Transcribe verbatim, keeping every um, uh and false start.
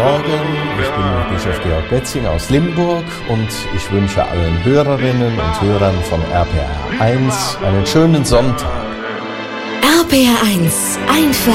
Morgen, ich bin Bischof Georg Betzing aus Limburg und ich wünsche allen Hörerinnen und Hörern von R P R eins einen schönen Sonntag. R P R eins, einfach